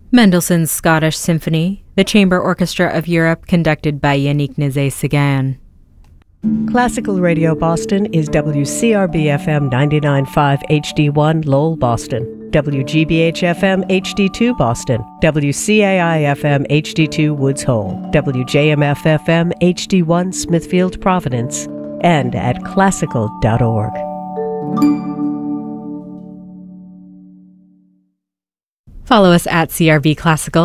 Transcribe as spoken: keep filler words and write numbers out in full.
Mendelssohn's Scottish Symphony, the Chamber Orchestra of Europe, conducted by Yannick Nézet-Séguin. Classical Radio Boston is W C R B F M ninety-nine point five H D one Lowell, Boston, W G B H F M H D two Boston, W C A I F M H D two Woods Hole, W J M F F M H D one Smithfield, Providence, and at classical dot org. Follow us at C R B Classical